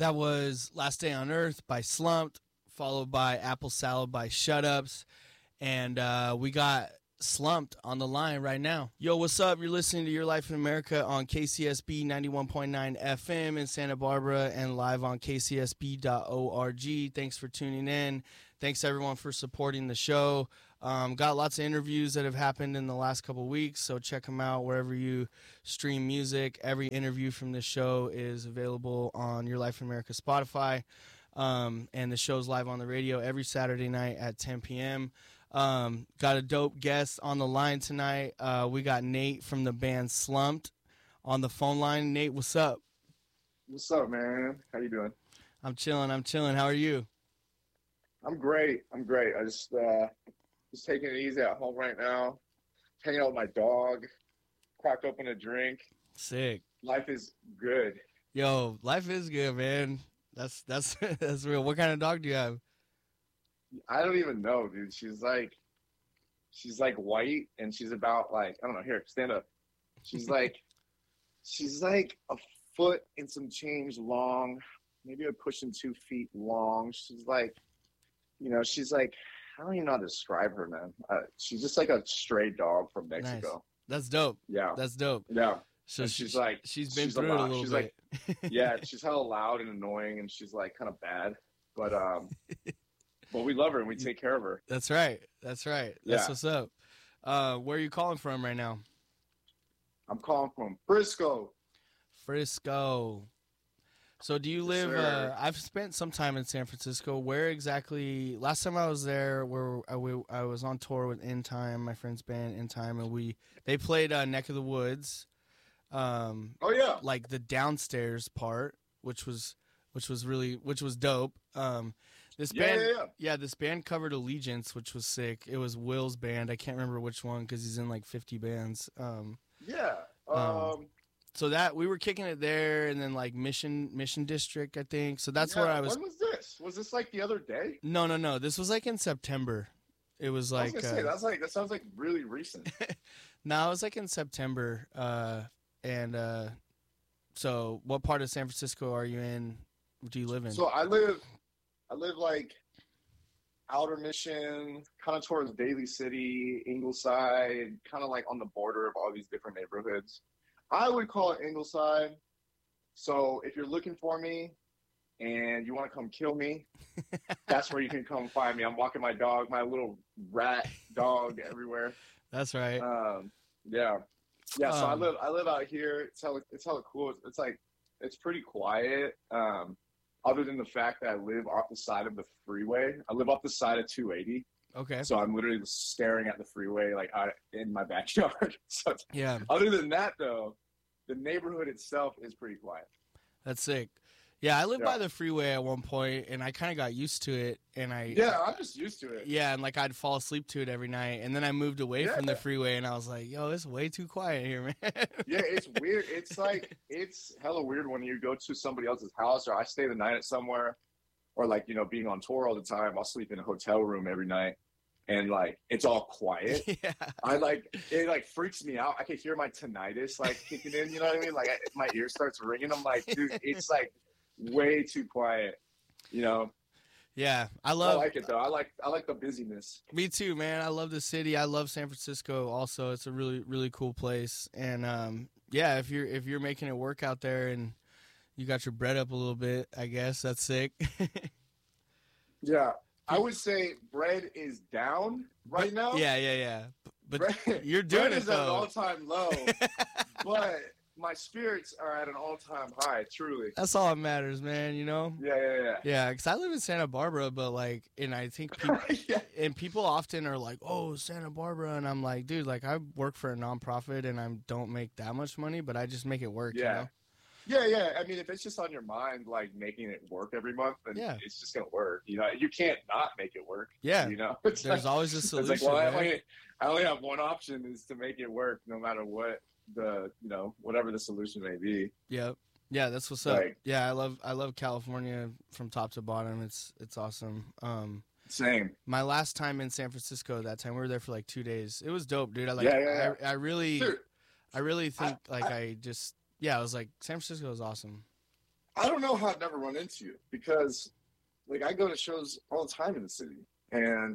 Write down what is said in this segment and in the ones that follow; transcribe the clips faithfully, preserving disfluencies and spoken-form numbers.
That was Last Day on Earth by Slumped, followed by Apple Salad by Shut Ups. And uh, we got Slumped on the line right now. Yo, what's up? You're listening to Your Life in America on K C S B ninety-one point nine F M in Santa Barbara and live on K C S B dot org. Thanks for tuning in. Thanks, everyone, for supporting the show. Um, got lots of interviews that have happened in the last couple weeks, so check them out wherever you stream music. Every interview from this show is available on Your Life in America Spotify, um, and the show's live on the radio every Saturday night at ten p.m. Um, got a dope guest on the line tonight. Uh, we got Nate from the band Slumped on the phone line. Nate, what's up? What's up, man? How you doing? I'm chilling. I'm chilling. How are you? I'm great. I'm great. I just uh, just taking it easy at home right now. Hanging out with my dog. Cracked open a drink. Sick. Life is good. Yo, life is good, man. That's that's that's real. What kind of dog do you have? I don't even know, dude. She's like, she's like white, and she's about like I don't know. Here, stand up. She's like, she's like a foot and some change long, maybe a pushing two feet long. She's like, you know, she's like, I don't even know how to describe her, man. Uh, she's just like a stray dog from Mexico. Nice. That's dope. Yeah, that's dope. Yeah. So and she's like, she's been she's through a it a lot. little she's bit. Like, yeah, she's hella loud and annoying, and she's like kind of bad, but um, but we love her and we take care of her. That's right. That's right. That's Yeah. what's up. Uh, where are you calling from right now? I'm calling from Frisco. Frisco. So do you Yes, live? sir. Uh, I've spent some time in San Francisco. Where exactly? Last time I was there, where I, we, I was on tour with In Time, my friend's band In Time, and we they played uh, Neck of the Woods. Um, Oh yeah. like the downstairs part, which was which was really which was dope. Um, this Yeah, band, yeah, yeah. yeah, this band covered Allegiance, which was sick. It was Will's band. I can't remember which one because he's in like fifty bands. Um, Yeah. Um, Um, so that we were kicking it there, and then like Mission Mission District, I think. So that's yeah, where I was. When was this? Was this like the other day? No, no, no. This was like in September. It was I was like gonna say uh, that's like that sounds like really recent. no, it was like in September. Uh, and uh, so, what part of San Francisco are you in? Do you live in? So I live, I live like Outer Mission, kind of towards Daly City, Ingleside, kind of like on the border of all these different neighborhoods. I would call it Ingleside. So if you're looking for me and you want to come kill me, that's where you can come find me. I'm walking my dog, my little rat dog everywhere. That's right. Um, yeah, yeah. So I Um, live, I live out here. It's hella, it's hella cool. It's, it's like, it's pretty quiet. Um, other than the fact that I live off the side of the freeway. I live off the side of two eighty. Okay. So I'm literally staring at the freeway, like out in my backyard. So Yeah, other than that, though, the neighborhood itself is pretty quiet. that's sick. Yeah, I lived by Yeah. the freeway at one point, and I kind of got used to it. And I Yeah, I'm just used to it. Yeah, and like I'd fall asleep to it every night, and then I moved away from the Yeah. freeway, and I was like, "Yo, it's way too quiet here, man." Yeah, it's weird. It's like it's hella weird when you go to somebody else's house, or I stay the night at somewhere, or like you know being on tour all the time. I'll sleep in a hotel room every night, and like it's all quiet. yeah, I like it. Like freaks me out. I can hear my tinnitus like kicking in. You know what I mean? Like I, my ear starts ringing. I'm like, dude, it's like way too quiet. You know. yeah. I I love. like it though. I like I like the busyness. Me too, man. I love the city. I love San Francisco. Also, it's a really, really cool place. And um, yeah, if you're if you're making it work out there and you got your bread up a little bit, I guess that's sick. Yeah, I would say bread is down right now. yeah, yeah, yeah. But Bread- you're doing bread it is at an though. all-time low, but my spirits are at an all-time high. Truly. That's all that matters, man. You know. Yeah, yeah, Yeah, because I live in Santa Barbara, but like, and I think people, yeah. yeah. and people often are like, "Oh, Santa Barbara," and I'm like, "Dude, like I work for a nonprofit and I don't make that much money, but I just make it work." Yeah. You know? Yeah, yeah. I mean, if it's just on your mind, like making it work every month, then Yeah. it's just gonna work. You know, you can't not make it work. Yeah. You know, it's There's like, always a it's solution. like, well, I man. only, I only have one option is to make it work, no matter what the, you know, whatever the solution may be. Yep. Yeah, that's what's up. Like- Yeah, I love I love California from top to bottom. It's it's awesome. Um, Same. my last time in San Francisco, that time we were there for like two days. It was dope, dude. I like. Yeah, yeah, I, I really, Dude, I really think I- like I- I just yeah. I was like San Francisco is awesome. I don't know how I've never run into you because, like, I go to shows all the time in the city, and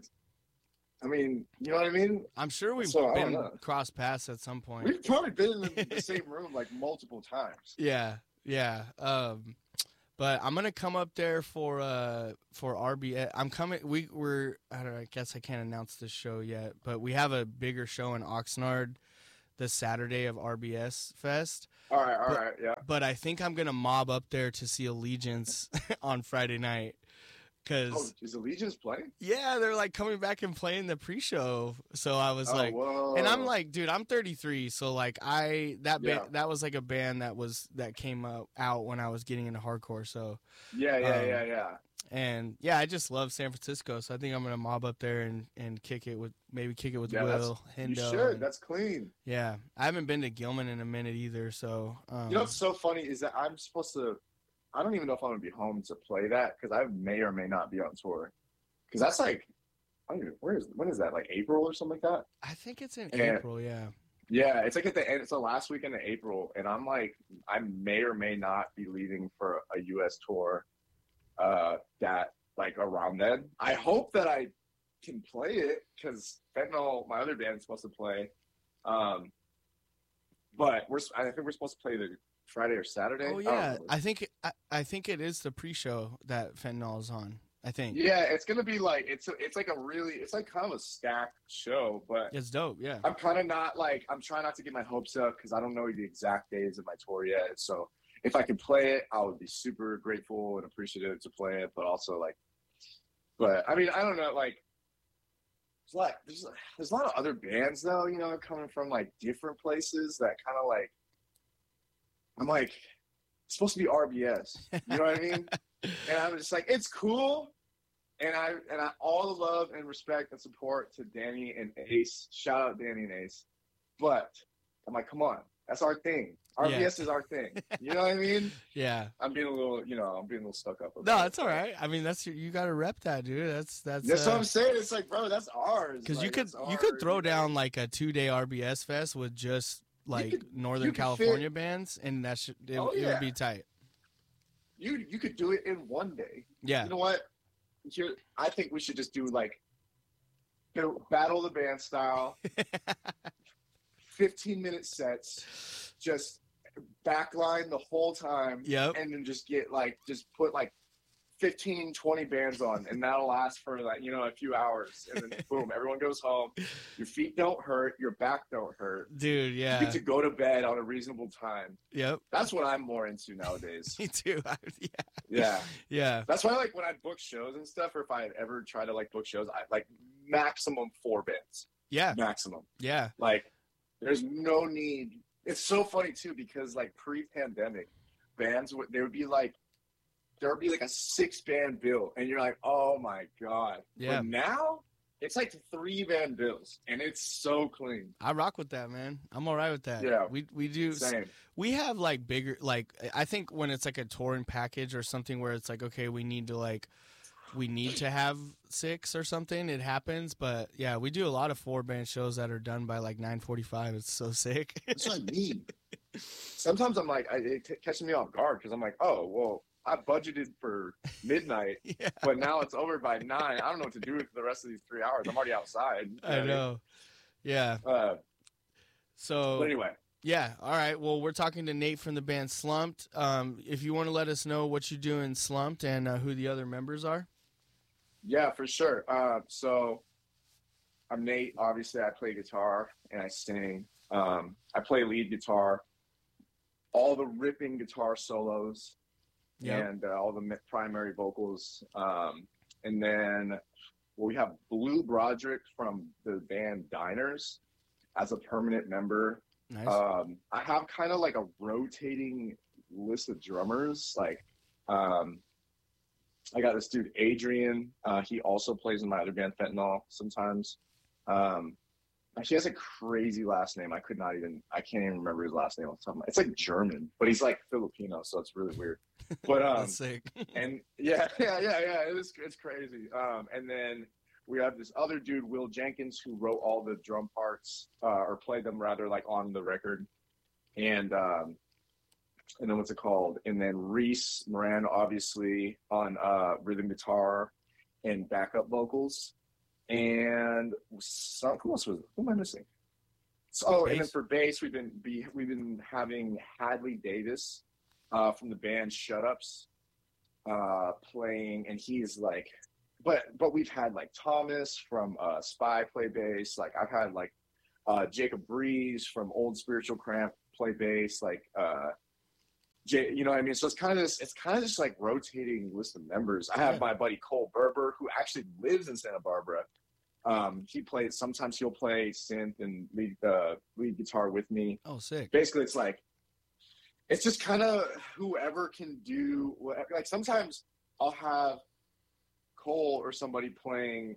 I mean, you know what I mean? I'm sure we've So, I don't been know. cross paths at some point. We've probably been in the same room like multiple times. Yeah, yeah. Um, but I'm gonna come up there for uh for R B S. I'm coming. We were. I don't know. I guess I can't announce this show yet, but we have a bigger show in Oxnard this Saturday of R B S Fest. All right, all but, right, yeah. But I think I'm gonna mob up there to see Allegiance on Friday night. Cause oh, is Allegiance playing? Yeah, they're like coming back and playing the pre-show. So I was oh, like, whoa. and I'm like, dude, I'm thirty-three, so like I that yeah. ba- that was like a band that was that came out, out when I was getting into hardcore. So yeah, yeah, um, yeah, yeah. And yeah, I just love San Francisco, so I think I'm gonna mob up there and, and kick it with maybe kick it with yeah, Will You Hendo. should. And, that's clean. yeah, I haven't been to Gilman in a minute either. So um, you know what's so funny is that I'm supposed to. I don't even know if I'm gonna be home to play that because I may or may not be on tour. Because that's like, I don't even, where is when is that? Like April or something like that? I think it's in and, April. Yeah. Yeah, it's like at the end. It's the last weekend of April, and I'm like, I may or may not be leaving for a U S tour. Uh, that like around then. I hope that I can play it because Fentanyl, my other band, is supposed to play. Um, but we're I think we're supposed to play the Friday or Saturday. Oh yeah, I, I think I, I think it is the pre-show that Fentanyl is on. I think. Yeah, it's gonna be like it's a, it's like a really it's like kind of a stacked show, but it's dope. Yeah, I'm kind of not like I'm trying not to get my hopes up because I don't know the exact days of my tour yet. So if I could play it, I would be super grateful and appreciative to play it. But also like, but I mean, I don't know, like. There's like there's there's a lot of other bands though, you know, coming from like different places that kind of like I'm like it's supposed to be R B S, you know what I mean? And I'm just like it's cool, and I and I all the love and respect and support to Danny and Ace. Shout out Danny and Ace, but I'm like, come on, that's our thing. R B S yeah. is our thing. You know what I mean? Yeah. I'm being a little, you know, I'm being a little stuck up. No, it's all right. I mean, that's your, you got to rep that, dude. That's that's. That's uh, what I'm saying. It's like, bro, that's ours. Because like, you could you could throw down like a two day R B S fest with just like could, Northern California fit. bands, and that should it, oh, yeah. it would be tight. You you could do it in one day. Yeah. You know what? Here, I think we should just do like battle the band style, fifteen minute sets, just backline the whole time. Yep. And then just get like just put like fifteen, twenty bands on, and that'll last for like, you know, a few hours, and then boom, everyone goes home. Your feet don't hurt, your back don't hurt. Dude, yeah. You get to go to bed on a reasonable time. Yep. That's what I'm more into nowadays. Me too. I, yeah. Yeah. Yeah. That's why like when I book shows and stuff, or if I ever try to like book shows, I like maximum four bands. Yeah. Maximum. Yeah. Like there's no need. It's so funny too, because like pre-pandemic bands would, they would be like, there would be like a six band bill, and you're like, oh my God. Yeah. But now it's like three band bills, and it's so clean. I rock with that, man. I'm all right with that. Yeah. We we do. Same. We have like bigger, like I think when it's like a touring package or something where it's like, okay, we need to like, we need to have six or something. It happens, but yeah, we do a lot of four band shows that are done by like nine forty-five. It's so sick. That's what I mean. Sometimes I'm like, I, it t- catches me off guard because I'm like, oh well. I budgeted for midnight, yeah. but now it's over by nine. I don't know what to do with the rest of these three hours. I'm already outside. I know. Yeah. Uh, so but anyway. Yeah. All right. Well, we're talking to Nate from the band Slumped. Um, if you want to let us know what you do in Slumped and uh, who the other members are. Yeah, for sure. Uh, so I'm Nate. Obviously, I play guitar and I sing. Um, I play lead guitar. All the ripping guitar solos. Yep. And uh, all the primary vocals. Um, and then we have Blue Broderick from the band Diners as a permanent member. Nice. Um, I have kind of like a rotating list of drummers. Like, um, I got this dude, Adrian. Uh, he also plays in my other band, Fentanyl, sometimes. Um, he has a crazy last name. I could not even, I can't even remember his last name off the top of my head. It's like German, but he's like Filipino, so it's really weird. But um, That's sick. and yeah, yeah, yeah, yeah. It is, it's crazy. Um, and then we have this other dude, Will Jenkins, who wrote all the drum parts, uh, or played them rather, like on the record. And um, and then what's it called? And then Reese Moran, obviously, on uh, rhythm guitar and backup vocals. And some, who else was? Who am I missing? So, oh, bass. And then for bass, we've been be, we've been having Hadley Davis uh, from the band Shut Ups uh, playing, and he's like, but but we've had like Thomas from uh, Spy play bass. Like I've had like uh, Jacob Breeze from Old Spiritual Cramp play bass. Like. Uh, Jay, you know what I mean? So it's kind of this, it's kind of just like rotating list of members. I have yeah. my buddy Cole Berber, who actually lives in Santa Barbara. Um, he plays, sometimes he'll play synth and lead, uh, lead guitar with me. Oh, sick. Basically, it's like, it's just kind of whoever can do, whatever. Like sometimes I'll have Cole or somebody playing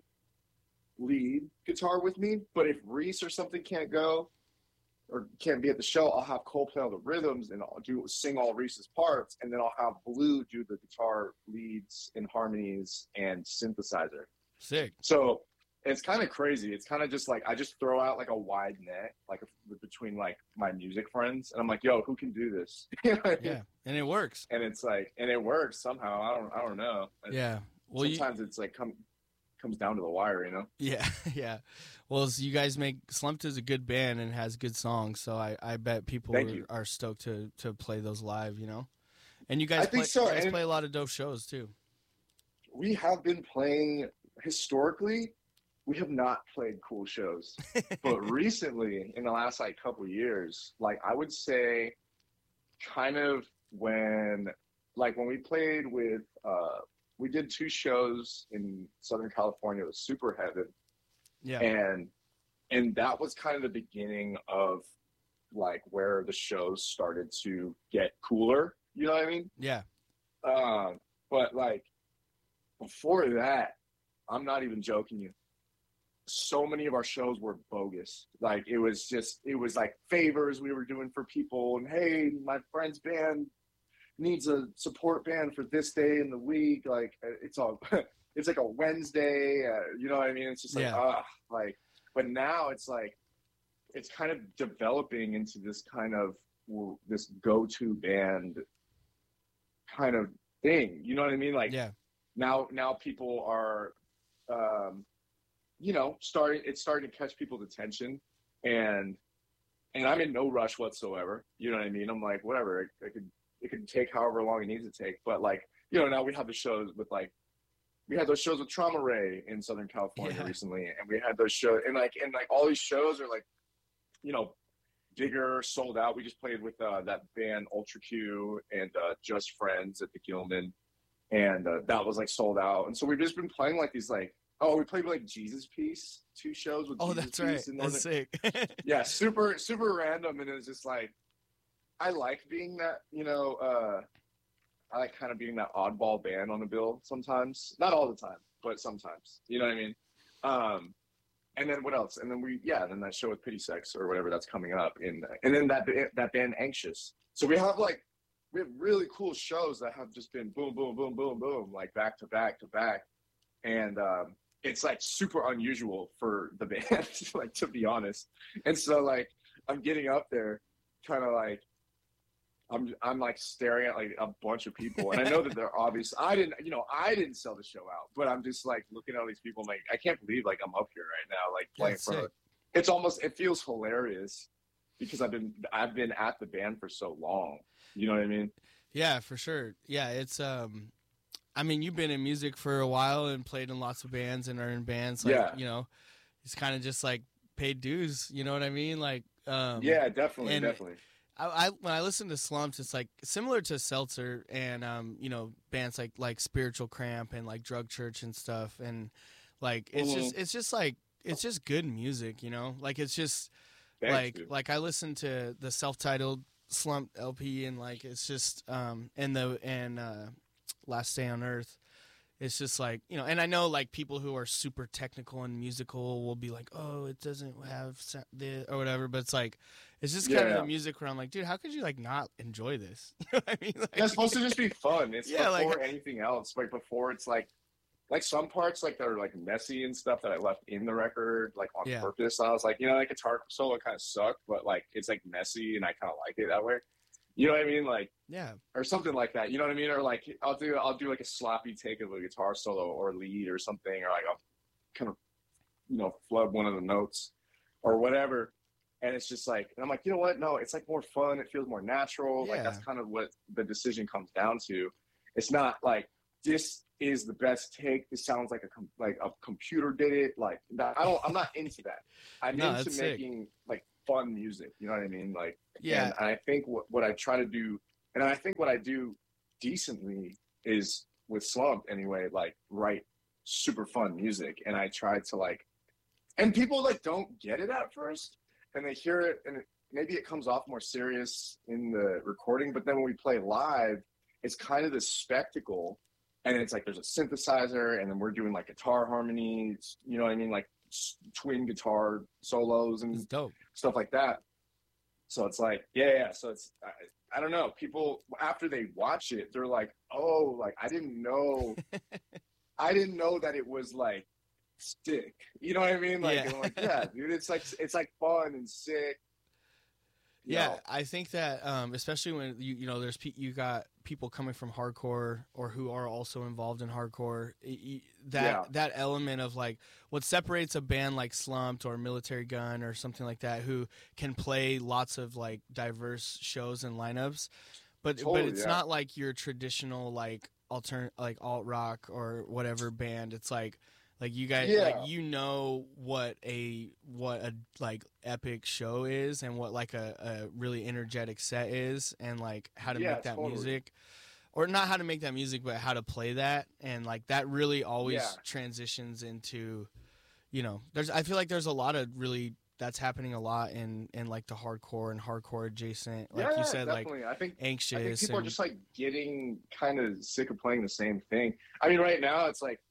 lead guitar with me, but if Reese or something can't go, or can't be at the show, I'll have Cole play all the rhythms and I'll do sing all Reese's parts, and then I'll have Blue do the guitar leads and harmonies and synthesizer. Sick. So it's kind of crazy. It's kind of just like I just throw out like a wide net, like a, between like my music friends, and I'm like, "Yo, who can do this?" You know what I mean? Yeah, and it works. And it's like, and it works somehow. I don't, I don't know. Yeah. Well, sometimes you... it's like come. comes down to the wire, you know? Yeah, yeah. Well, so you guys make Slumped is a good band and has good songs, so I, I bet people are, are stoked to, to play those live, you know? And you guys, I play, think so. you guys and play a lot of dope shows, too. We have been playing, historically, we have not played cool shows. But recently, in the last, like, couple years, like, I would say kind of when, like, when we played with, uh, we did two shows in Southern California with Super Heaven. Yeah. And and that was kind of the beginning of like where the shows started to get cooler. You know what I mean? Yeah. Um, but like before that, I'm not even joking you. So many of our shows were bogus. Like it was just it was like favors we were doing for people, and hey, my friend's band needs a support band for this day in the week. Like it's all, it's like a Wednesday, uh, you know what I mean? It's just like, ah, yeah. like, but now it's like, it's kind of developing into this kind of, this go-to band kind of thing. You know what I mean? Like yeah. now, now people are, um, you know, starting, it's starting to catch people's attention, and, and I'm in no rush whatsoever. You know what I mean? I'm like, whatever, I, I could, it could take however long it needs to take. But like, you know, now we have the shows with like, we had those shows with Trauma Ray in Southern California yeah. recently. And we had those shows and like, and like all these shows are like, you know, Digger sold out. We just played with uh, that band Ultra Q and uh, Just Friends at the Gilman. And uh, that was like sold out. And so we've just been playing like these like, oh, we played like Jesus Piece, two shows with oh, Jesus that's Piece. right. That's sick. Yeah, super, super random. And it was just like, I like being that, you know, uh, I like kind of being that oddball band on the bill sometimes. Not all the time, but sometimes. You know what I mean? Um, and then what else? And then we, yeah, then that show with Pity Sex or whatever that's coming up. In, and then that that band Anxious. So we have like, we have really cool shows that have just been boom, boom, boom, boom, boom, like back to back to back. And um, it's like super unusual for the band, like to be honest. And so like, I'm getting up there kind of like, I'm I'm like staring at like a bunch of people, and I know that they're obvious. I didn't, you know, I didn't sell the show out, but I'm just like looking at all these people. I'm like, I can't believe like I'm up here right now, like playing That's for. sick. It's almost it feels hilarious because I've been I've been at the band for so long. You know what I mean? Yeah, for sure. Yeah, it's um, I mean, you've been in music for a while and played in lots of bands and are in bands. Like, yeah. You know, it's kind of just like paid dues. You know what I mean? Like, um, yeah, definitely, and, definitely. I, I when I listen to Slumps, it's like similar to Seltzer and um, you know, bands like like Spiritual Cramp and like Drug Church and stuff, and like it's mm-hmm. just it's just like it's just good music, you know, like it's just Thanks, like dude. like I listened to the self-titled Slump L P and like it's just um and the and uh, Last Day on Earth. It's just like, you know, and I know like people who are super technical and musical will be like, oh, it doesn't have the or whatever, but it's like, it's just kind yeah, of yeah. the music where I'm like, dude, how could you like not enjoy this? You know what I mean? Like, yeah, it's supposed to just be fun. It's yeah, before like, anything else. Like before, it's like, like some parts like that are like messy and stuff that I left in the record like on yeah. purpose. I was like, you know, like guitar solo kind of sucked, but like it's like messy and I kind of like it that way. You know what I mean? Like, Yeah. or something like that. You know what I mean? Or like, I'll do, I'll do like a sloppy take of a guitar solo or lead or something, or like I'll kind of, you know, flub one of the notes or whatever. And it's just like, and I'm like, you know what? No, it's like more fun. It feels more natural. Yeah. Like that's kind of what the decision comes down to. It's not like this is the best take. This sounds like a com- like a computer did it. Like that, I don't. I'm not into that. I'm No, into that's sick. making like fun music. You know what I mean? Like Yeah. And I think what what I try to do, and I think what I do decently is with Slump anyway. Like write super fun music, and I try to like, and people like don't get it at first. And they hear it, and it, maybe it comes off more serious in the recording, but then when we play live, it's kind of this spectacle, and it's like there's a synthesizer, and then we're doing like guitar harmonies, you know what I mean, like twin guitar solos and It's dope. stuff like that. So it's like, yeah, yeah. So it's, I, I don't know. People after they watch it, they're like, oh, like I didn't know, I didn't know that it was like sick, you know what I mean? Like, Yeah. and I'm like, yeah, dude, it's like it's like fun and sick. you Yeah, know? I think that um, especially when you you know there's pe- you got people coming from hardcore or who are also involved in hardcore. y- y- That Yeah. that element of like what separates a band like Slumped or Military Gun or something like that, who can play lots of like diverse shows and lineups, but but Totally, it's yeah. not like your traditional like altern like alt rock or whatever band. It's like like you guys Yeah. like you know what a what a like epic show is and what like a, a really energetic set is and like how to Yeah, make that totally. music, or not how to make that music but how to play that, and like that really always Yeah. transitions into, you know, there's I feel like there's a lot of really that's happening a lot in in like the hardcore and hardcore adjacent, like yeah, you said, like definitely. I think anxious I think people are and- just like getting kind of sick of playing the same thing. I mean, right now it's like,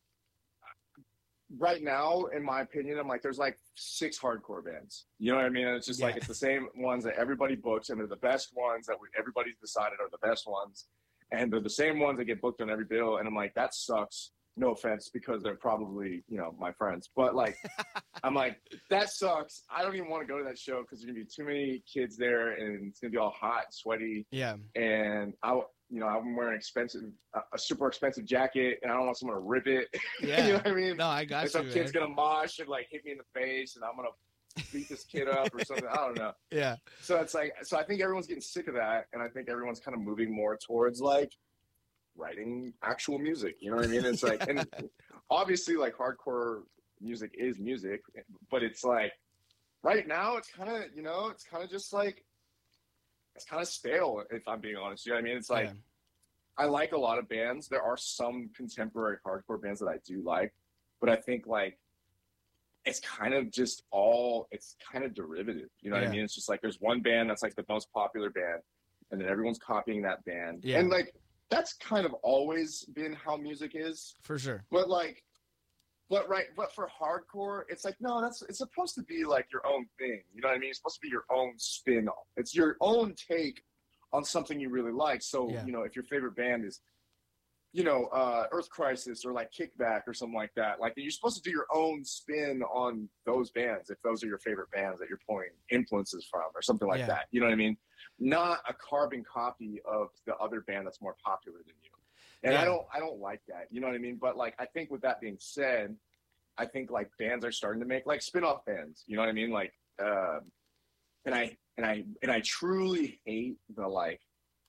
right now, in my opinion, I'm like, there's like six hardcore bands. You know what I mean? And it's just like Yeah. it's the same ones that everybody books, and they're the best ones that we, everybody's decided are the best ones, and they're the same ones that get booked on every bill. And I'm like, that sucks. No offense, because they're probably, you know, my friends, but like, I'm like, that sucks. I don't even want to go to that show because there's gonna be too many kids there, and it's gonna be all hot and sweaty. yeah And I, you know, I'm wearing expensive, a, a super expensive jacket, and I don't want someone to rip it. yeah You know what I mean? no I got Like you, some man. kid's gonna mosh and like hit me in the face, and I'm gonna beat this kid up or something. I don't know. yeah So it's like, so I think everyone's getting sick of that, and I think everyone's kind of moving more towards like writing actual music. You know what I mean? It's like, and obviously, like hardcore music is music, but it's like right now, it's kind of, you know, it's kind of just like it's kind of stale. If I'm being honest, you know what I mean? It's like. yeah. I like a lot of bands. There are some contemporary hardcore bands that I do like, but I think like it's kind of just all, it's kind of derivative. You know what Yeah. I mean? It's just like there's one band that's like the most popular band, and then everyone's copying that band. Yeah. And like that's kind of always been how music is. For sure. But like, but right, but for hardcore, it's like, no, that's, it's supposed to be like your own thing. You know what I mean? It's supposed to be your own spin off. It's your own take on something you really like. So, Yeah. you know, if your favorite band is, you know, uh, Earth Crisis or like Kickback or something like that, like you're supposed to do your own spin on those bands if those are your favorite bands that you're pulling influences from or something like Yeah. that. You know what I mean? Not a carbon copy of the other band that's more popular than you. And Yeah. I don't, I don't like that. You know what I mean? But like, I think with that being said, I think like bands are starting to make like spin-off bands. You know what I mean? Like, uh, and I and I and I truly hate the like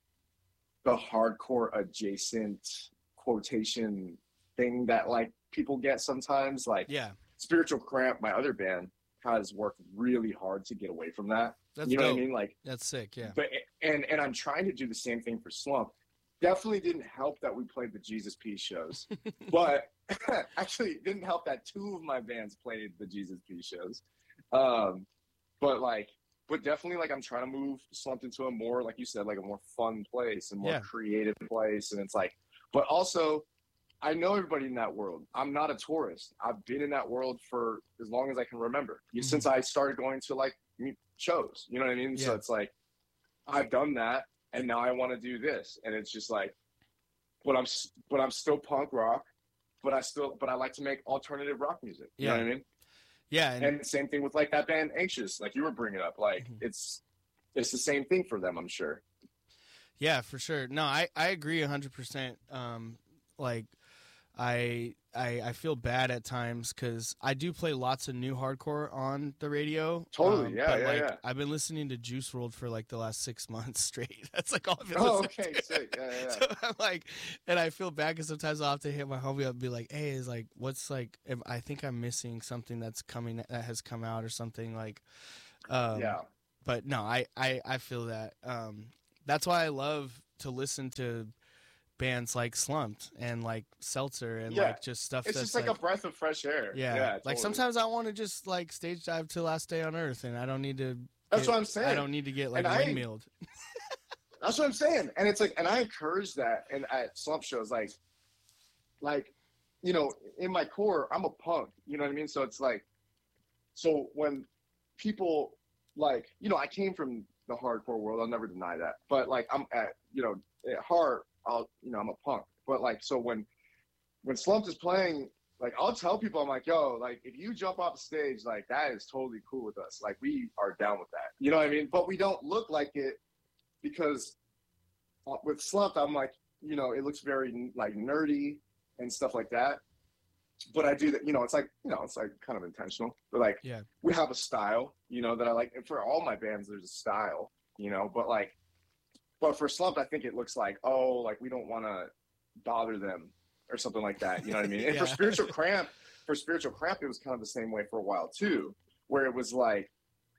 the hardcore adjacent quotation thing that like people get sometimes. Like Yeah. Spiritual Cramp, my other band, has worked really hard to get away from that. That's you know dope. what I mean? Like, That's sick. Yeah. but and and I'm trying to do the same thing for Slump. Definitely didn't help that we played the Jesus Peace shows, but actually it didn't help that two of my bands played the Jesus Peace shows. Um, but like, but definitely like I'm trying to move Slumped into a more, like you said, like a more fun place and more Yeah. creative place. And it's like, but also I know everybody in that world. I'm not a tourist. I've been in that world for as long as I can remember, Mhm. since I started going to like mu- shows. You know what I mean? So Yeah. it's like I've done that, and now I want to do this, and it's just like, but I'm s- but I'm still punk rock, but I still but I like to make alternative rock music. You know Yeah. what I mean? Yeah. And, And same thing with like that band Anxious, like you were bringing up. Like Mhm. it's it's the same thing for them, I'm sure. Yeah, for sure. No, I, I agree one hundred percent. Um, like, I, I I feel bad at times because I do play lots of new hardcore on the radio. Totally, um, yeah, but yeah, like yeah. I've been listening to Juice world for like the last six months straight. That's like all I've been Oh, listening okay, to. sick. Yeah, yeah, yeah. So I'm like, and I feel bad because sometimes I'll have to hit my homie up and be like, "Hey, is like, what's like? If I think I'm missing something that's coming that has come out or something like." Um, Yeah. But no, I I I feel that. Um, that's why I love to listen to bands like Slumped and like Seltzer and Yeah. like just stuff It's that's just like, a breath of fresh air. yeah, Yeah, like totally. sometimes I want to just like stage dive to Last Day on Earth and I don't need to That's get- what I'm saying. I don't need to get like And I- windmilled. That's what I'm saying. And it's like, and I encourage that. And at slump shows, like, like, you know, in my core, I'm a punk. You know what I mean? So it's like, so when people like, you know, I came from the hardcore world. I'll never deny that. But like, I'm at, you know, at heart, I'll, you know, I'm a punk. But like, so when, when Slumped is playing, like, I'll tell people, I'm like, yo, like, if you jump off the stage, like, that is totally cool with us. Like, we are down with that. You know what I mean? But we don't look like it because with Slumped, I'm like, you know, it looks very, like, nerdy and stuff like that. But I do that, you know, it's like, you know, it's like kind of intentional. But like, Yeah. we have a style, you know, that I like. And for all my bands, there's a style, you know, but like, but for Slumped, I think it looks like, oh, like, we don't want to bother them or something like that. You know what I mean? And Yeah. for Spiritual Cramp, for Spiritual Cramp, it was kind of the same way for a while too, where it was like,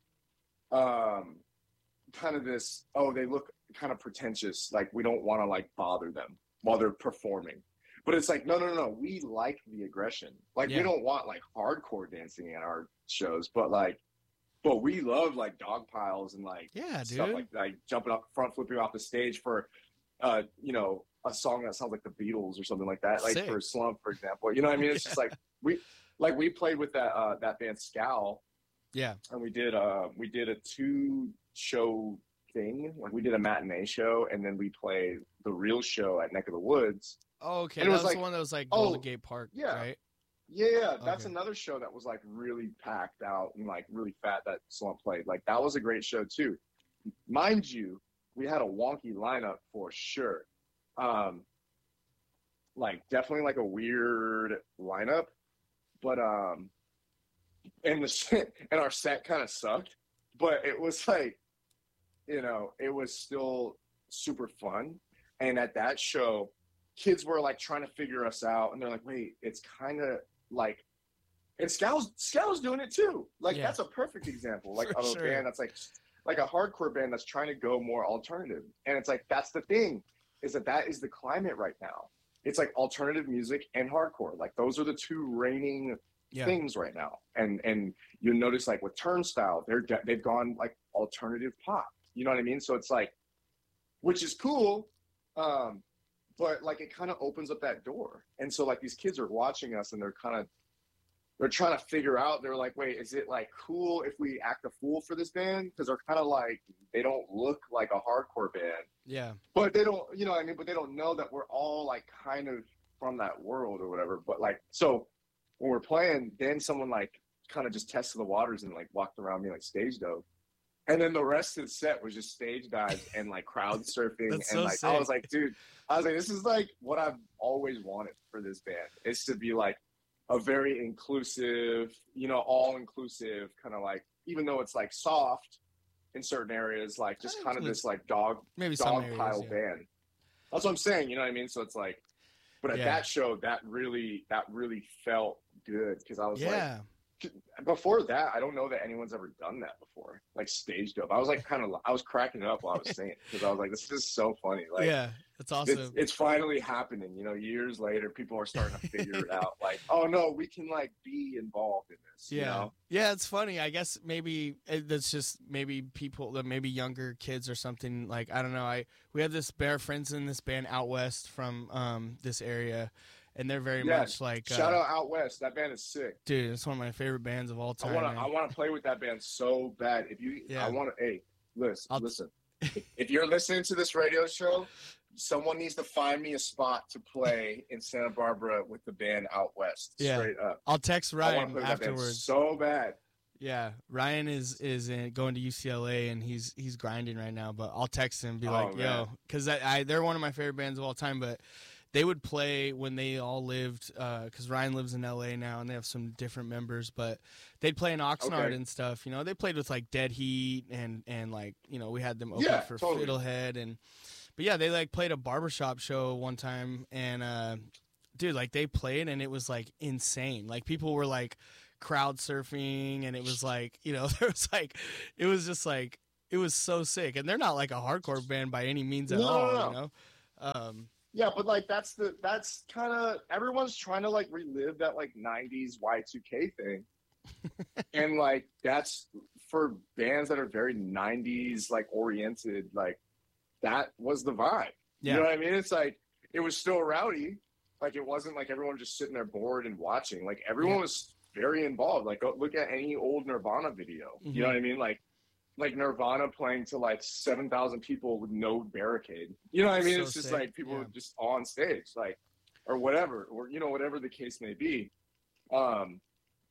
um, kind of this, oh, they look kind of pretentious. Like, we don't want to like bother them while they're performing. But it's like, no, no, no, we like the aggression. Like, Yeah. we don't want like hardcore dancing at our shows, but like, but we love like dog piles and like Yeah, stuff dude. like like jumping up front, flipping off the stage for, uh, you know, a song that sounds like the Beatles or something like that. Like Sick. for Slump, for example. You know what I mean? It's Yeah. just like we, like we played with that uh, that band Scowl, Yeah. and we did uh we did a two show thing. Like we did a matinee show, and then we played the real show at Neck of the Woods. Oh, okay. And it That was was like, the one that was like oh, Golden Gate Park, yeah. right? Yeah, that's Okay. another show that was like really packed out and like really fat that Slump played. Like that was a great show too. Mind you, we had a wonky lineup for sure. Um, like definitely like a weird lineup, but um, and the shit and our set kind of sucked, but it was like, you know, it was still super fun. And at that show, kids were like trying to figure us out, and they're like, "Wait, it's kind of like," and Scow's Scow's doing it too. Like Yeah. that's a perfect example, like For of a sure. band that's like, like a hardcore band that's trying to go more alternative. And it's like that's the thing, is that that is the climate right now. It's like alternative music and hardcore. Like those are the two reigning Yeah. things right now. And and you notice like with Turnstile, they're de- they've gone like alternative pop. You know what I mean? So it's like, which is cool. Um, but like it kind of opens up that door. And so like these kids are watching us and they're kind of, they're trying to figure out, they're like, wait, is it like cool if we act a fool for this band? Because they're kind of like, they don't look like a hardcore band, Yeah. but they don't, you know what I mean? But they don't know that we're all like kind of from that world or whatever. But like, so when we're playing, then someone like kind of just tested the waters and like walked around me like stage dove. And then the rest of the set was just stage dives and like crowd surfing. That's and so like, sick. I was like, dude, I was like, this is like what I've always wanted for this band, is to be like a very inclusive, you know, all inclusive kind of like, even though it's like soft in certain areas, like just Kinda kind of include- this like dog, Maybe some dog areas, pile yeah. band. That's what I'm saying. You know what I mean? So it's like, but at Yeah. that show, that really, that really felt good. Cause I was like, Yeah. before that, I don't know that anyone's ever done that before, like stage dub. I was like kind of, I was cracking up while I was saying it because I was like, this is so funny. Like, yeah. That's awesome. it's, it's finally happening. You know, years later, people are starting to figure it out. Like, oh no, we can like be involved in this. Yeah, You know? yeah, it's funny. I guess maybe it- that's just maybe people that maybe younger kids or something. Like I don't know. I we have this bear friends in this band out west from um this area, and they're very Yeah, much like Shout uh, out Out West. That band is sick. dude. It's one of my favorite bands of all I time. want to, man. I want to play with that band so bad. If you, Yeah. I want to. Hey, listen, I'll- listen. If you're listening to this radio show, someone needs to find me a spot to play in Santa Barbara with the band Out West. Yeah. Straight up. I'll text I want to Ryan play with that band afterwards. so bad. Yeah, Ryan is is in, going to U C L A and he's he's grinding right now. But I'll text him and be Oh, like, man. "Yo," because I, I they're one of my favorite bands of all time. But they would play when they all lived, because Ryan lives in L A now and they have some different members. But they'd play in Oxnard Okay. and stuff. You know, they played with like Dead Heat and and like you know we had them open Yeah, for totally. Fiddlehead and. But yeah, they like played a barbershop show one time and. uh Dude, like they played and it was like insane. Like people were like crowd surfing and it was like, you know, there was like, it was just like, it was so sick. And they're not like a hardcore band by any means at No, no, all, no. you know? Um, Yeah, but like that's the that's kind of everyone's trying to like relive that like nineties Y two K thing. And like that's for bands that are very nineties like oriented, like that was the vibe. Yeah. You know what I mean? It's like it was still rowdy. Like it wasn't like everyone just sitting there bored and watching. Like everyone Yeah. was very involved. Like go, look at any old Nirvana video. Mhm. You know what I mean? Like like Nirvana playing to like seven thousand people with no barricade. You know what I mean? So It's just sick. like people Yeah. just on stage, like or whatever, or you know whatever the case may be. Um,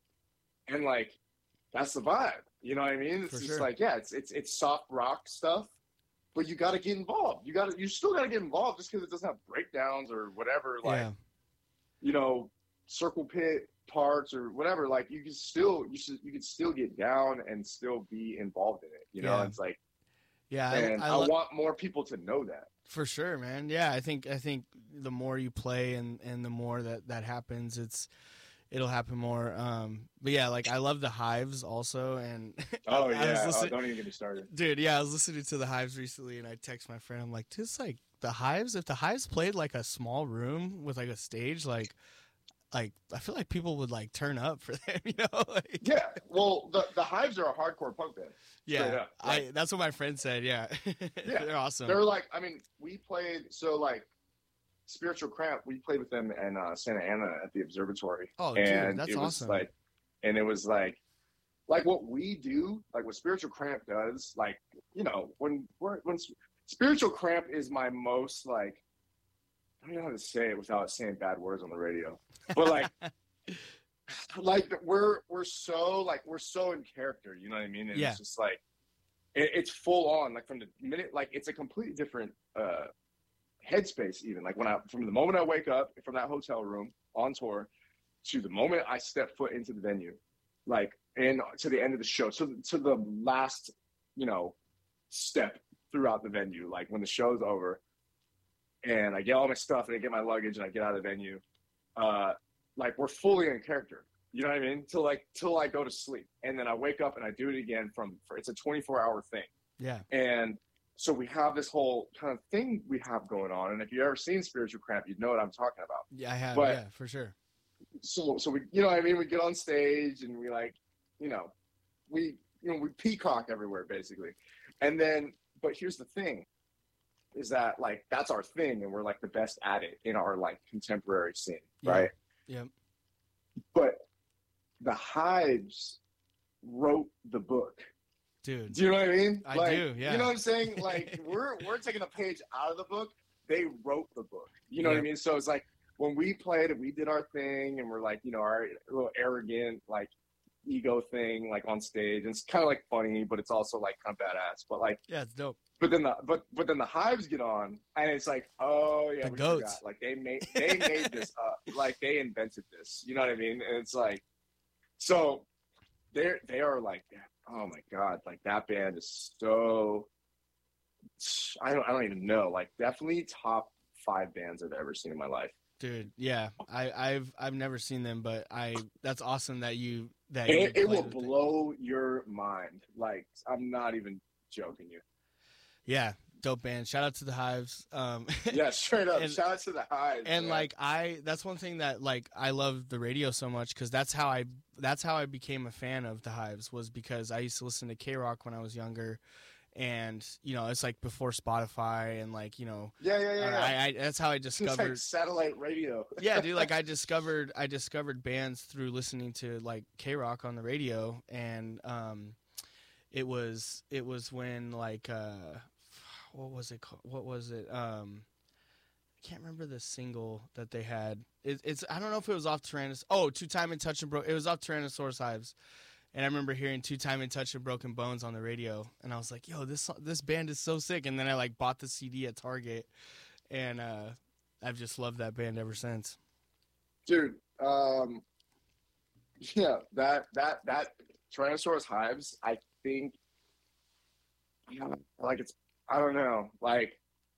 and like that's the vibe. You know what I mean? It's For just sure. like yeah, it's it's it's soft rock stuff. But you got to get involved. You got to, you still got to get involved just because it doesn't have breakdowns or whatever. Like, yeah. you know, circle pit parts or whatever. Like, you can still, you should, you can still get down and still be involved in it. You know, Yeah. it's like, Yeah. and I, I, I lo- want more people to know that. For sure, man. Yeah, I think I think the more you play and, and the more that, that happens, it's it'll happen more. Um, but yeah, like I love the Hives also, and Oh I was yeah, oh, listening- don't even get me started. dude. Yeah, I was listening to the Hives recently, and I text my friend. I'm like, just like the Hives. If the Hives played like a small room with like a stage, like like I feel like people would like turn up for them. You know? Like, Yeah, well, the the Hives are a hardcore punk band. yeah. Straight up, I like- that's what my friend said. Yeah, Yeah, they're awesome. They're like, I mean, we played so like. Spiritual Cramp, we played with them in uh, Santa Ana at the observatory. Oh, dude, and that's it was awesome. like, and it was like, like what we do, like what Spiritual Cramp does, like you know, when we're when Spiritual Cramp is my most like, I don't know how to say it without saying bad words on the radio, but like, like we're we're so like we're so in character, you know what I mean? And Yeah. it's just like, it, it's full on, like from the minute, like it's a completely different. uh headspace even like when I from the moment I wake up from that hotel room on tour to the moment I step foot into the venue, like and to the end of the show, so to the last you know step throughout the venue, like when the show's over and I get all my stuff and I get my luggage and I get out of the venue, uh like we're fully in character, you know what I mean, till like till I go to sleep, and then I wake up and I do it again from for it's a twenty-four hour thing. Yeah. And so we have this whole kind of thing we have going on. And if you've ever seen Spiritual Cramp, you'd know what I'm talking about. Yeah, I have. But- yeah, for sure. So, so we, you know what I mean? We get on stage and we like, you know, we, you know, we peacock everywhere basically. And then, but here's the thing is that like, that's our thing. And we're like the best at it in our like contemporary scene. Yeah. Right. Yep. But the Hives wrote the book. Dude. Do you know what I mean? I like, do, yeah. You know what I'm saying? Like we're we're taking a page out of the book. They wrote the book. You know what Yeah. I mean? So it's like when we played and we did our thing and we're like, you know, our little arrogant like ego thing like on stage. And it's kind of like funny, but it's also like kind of badass. But like, Yeah, it's dope. but then the but but then the Hives get on and it's like, oh yeah, The we goats. forgot. Like they made they made this up. Like they invented this. You know what I mean? And it's like, so they're they are like. Oh my God, like that band is so I don't I don't even know. Like definitely top five bands I've ever seen in my life. Dude, yeah. I, I've I've never seen them, but I that's awesome that you that And you it, it will played with them. blow your mind. Like I'm not even joking you. Yeah, dope band. Shout out to the Hives. Um Yeah, straight up. And- Shout out to the Hives. and man. like I that's one thing that like I love the radio so much cuz that's how I that's how I became a fan of the Hives, was because I used to listen to K-Rock when I was younger, and you know, it's like before Spotify and like, you know, yeah, yeah, yeah. yeah. I, I that's how I It's discovered like satellite radio. yeah, dude, like I discovered I discovered bands through listening to like K-Rock on the radio, and um it was it was when like uh what was it called? What was it? Um I can't remember the single that they had. It, it's I don't know if it was off Tyrannosaurus. Oh, Two Time and Touch and Bro. It was off Tyrannosaurus Hives. And I remember hearing Two Time in Touch of Broken Bones on the radio, and I was like, "Yo, this this band is so sick." And then I like bought the C D at Target, and uh, I've just loved that band ever since. Dude, um, yeah, that that that Tyrannosaurus Hives, I think, you know, like it's, I don't know, like,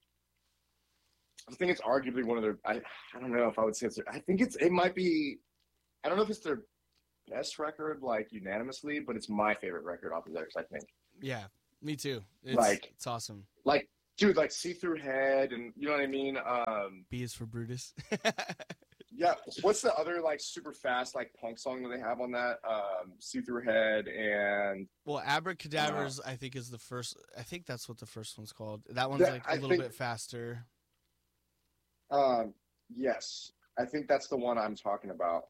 I think it's arguably one of their, I, I don't know if I would say it's, their, I think it's, it might be, I don't know if it's their best record, like, unanimously, but it's my favorite record off of theirs, I think. Yeah, me too. It's, like, it's awesome. Like, dude, like, See Through Head, and, you know what I mean? Um, B is for Brutus. Yeah, what's the other like super fast like punk song that they have on that? Um, See Through Head and well, Abracadabras, uh, I think is the first. I think that's what the first one's called. That one's that, like a I little think, bit faster. Um, yes, I think that's the one I'm talking about.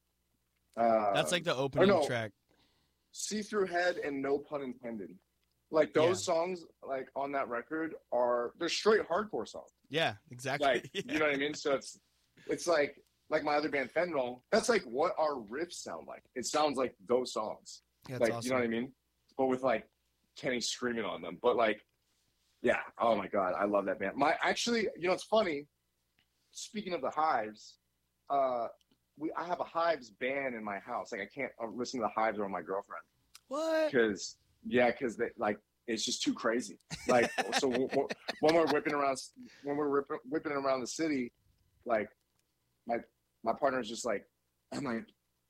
Uh, that's like the opening no, track. See Through Head and No Pun Intended. Like those yeah. songs, like on that record, are they're straight hardcore songs. Yeah, exactly. Like yeah. you know what I mean. So it's it's like. Like my other band, Fentanyl, that's like what our riffs sound like. It sounds like those songs. Yeah, like, awesome. You know what I mean? But with like Kenny screaming on them. But like, yeah, oh my God, I love that band. My actually, you know, it's funny. Speaking of the Hives, uh, we I have a Hives band in my house. Like I can't listen to the Hives around my girlfriend. What? Because yeah, because they like it's just too crazy. Like so when we're whipping around when we're whipping, whipping around the city, like my my partner's just like, I'm like,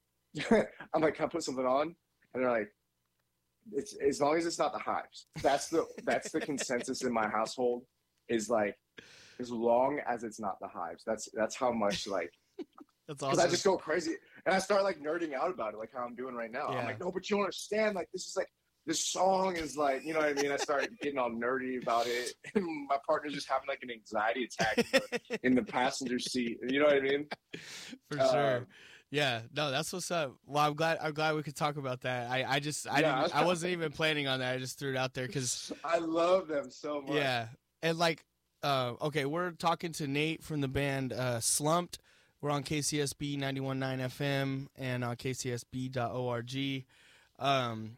I'm like, can I put something on? And they're like, it's as long as it's not the Hives. That's the that's the consensus in my household. Is like, as long as it's not the Hives. That's that's how much like. That's awesome. Because I just go crazy and I start like nerding out about it, like how I'm doing right now. Yeah. I'm like, no, but you don't understand. Like this is like this song is like, you know what I mean? I started getting all nerdy about it. And my partner's just having like an anxiety attack in the, in the passenger seat. You know what I mean? For um, sure. Yeah. No, that's what's up. Well, I'm glad. I'm glad we could talk about that. I, I just, I, yeah, didn't, I wasn't even planning on that. I just threw it out there because I love them so much. Yeah, and like, uh, okay, we're talking to Nate from the band uh, Slumped. We're on K C S B ninety-one point nine F M and on K C S B dot org. Um,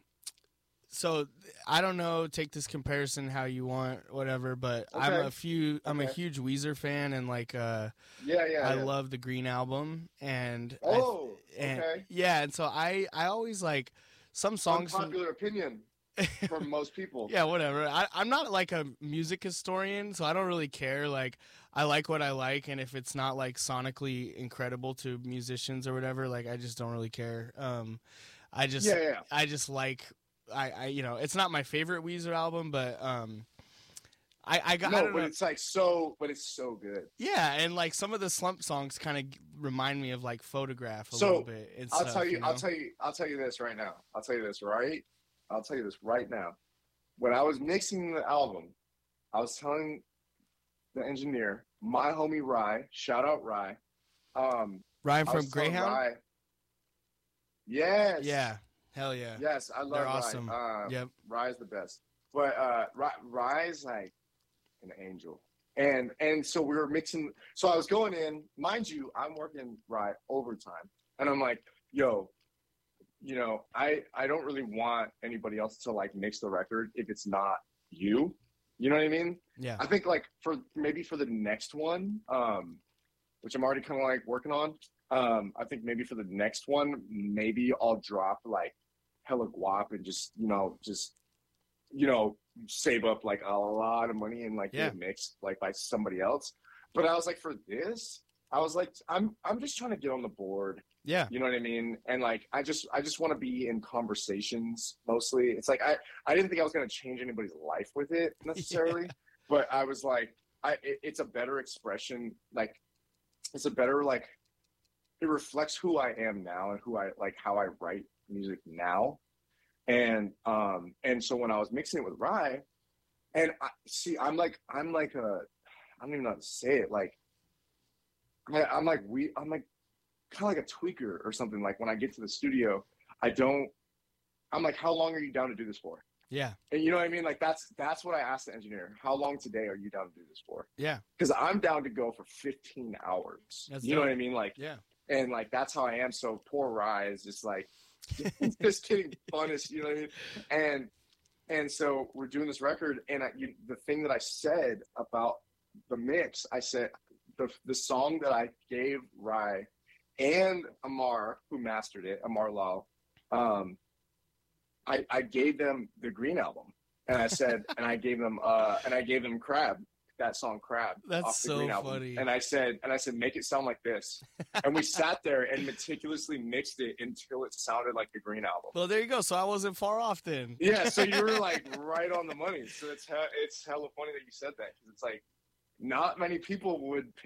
So I don't know. Take this comparison how you want, whatever. But okay. I'm a few. I'm okay. a huge Weezer fan, and like, uh, yeah, yeah. I yeah. love the Green Album, and oh, I, and, okay, yeah. And so I, I always like some songs. Unpopular from, opinion from most people. Yeah, whatever. I, I'm not like a music historian, so I don't really care. Like, I like what I like, and if it's not like sonically incredible to musicians or whatever, like I just don't really care. Um, I just, yeah, yeah. I just like. I, I, you know, it's not my favorite Weezer album, but um, I, I got. No, I don't but know. it's like so, but it's so good. Yeah, and like some of the Slump songs kind of remind me of like Photograph a so, little bit. And I'll stuff, tell you, you know? I'll tell you, I'll tell you this right now. I'll tell you this right. I'll tell you this right now. When I was mixing the album, I was telling the engineer, my homie Rye, shout out Rye. Um, Ryan from Greyhound. Rye, yes. Yeah. Hell yeah. Yes, I love They're Rye. awesome. Uh, yep. Rye's the best. But uh, Rye, Rye's like an angel. And and so we were mixing. So I was going in. Mind you, I'm working Rye overtime. And I'm like, yo, you know, I, I don't really want anybody else to like mix the record if it's not you. You know what I mean? Yeah. I think like for maybe for the next one, um, which I'm already kind of like working on, um, I think maybe for the next one, maybe I'll drop like hella guap and just, you know, just, you know, save up like a lot of money and like yeah. get mixed like by somebody else. But I was like, for this, I was like, I'm, I'm just trying to get on the board. Yeah. You know what I mean? And like, I just, I just want to be in conversations mostly. It's like, I, I didn't think I was going to change anybody's life with it necessarily, yeah. but I was like, I, it, it's a better expression. Like, it's a better, like, it reflects who I am now and who I like, how I write music now. And, um, and so when I was mixing it with Rye, and I see, I'm like, I'm like a, I don't even know how to say it. Like, I, I'm like, we, I'm like, kind of like a tweaker or something. Like when I get to the studio, I don't, I'm like, how long are you down to do this for? Yeah. And you know what I mean? Like that's, that's what I asked the engineer. How long today are you down to do this for? Yeah. Cause I'm down to go for fifteen hours. That's you dope. know what I mean? Like, yeah. and like that's how I am. So poor Rye is just like just getting punished, you know what I mean? And and so we're doing this record, and I, you, the thing that I said about the mix, I said the the song that I gave Rye and Amar, who mastered it, Amar Lal, um, I, I gave them the Green album, and I said, and I gave them, uh, and I gave them Crab, that song Crab, That's off the so Green album. funny. And I said, and I said, make it sound like this, and we sat there and meticulously mixed it until it sounded like the Green album. Well, there you go. So I wasn't far off then. Yeah, so you were like right on the money. So it's he- it's hella funny that you said that, because it's like not many people would